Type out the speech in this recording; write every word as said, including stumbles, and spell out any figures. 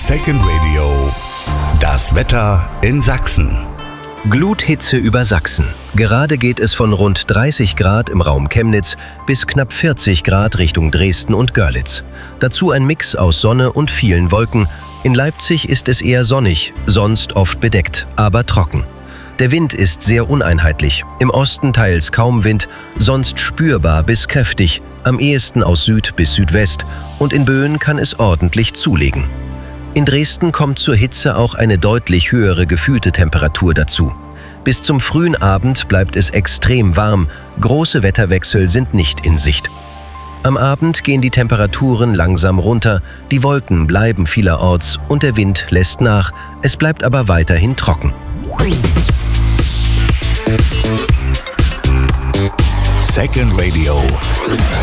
Second Radio. Das Wetter in Sachsen. Gluthitze über Sachsen. Gerade geht es von rund dreißig Grad im Raum Chemnitz bis knapp vierzig Grad Richtung Dresden und Görlitz. Dazu ein Mix aus Sonne und vielen Wolken. In Leipzig ist es eher sonnig, sonst oft bedeckt, aber trocken. Der Wind ist sehr uneinheitlich. Im Osten teils kaum Wind, sonst spürbar bis kräftig, am ehesten aus Süd bis Südwest, und in Böen kann es ordentlich zulegen. In Dresden kommt zur Hitze auch eine deutlich höhere gefühlte Temperatur dazu. Bis zum frühen Abend bleibt es extrem warm, große Wetterwechsel sind nicht in Sicht. Am Abend gehen die Temperaturen langsam runter, die Wolken bleiben vielerorts und der Wind lässt nach, es bleibt aber weiterhin trocken. Second Radio.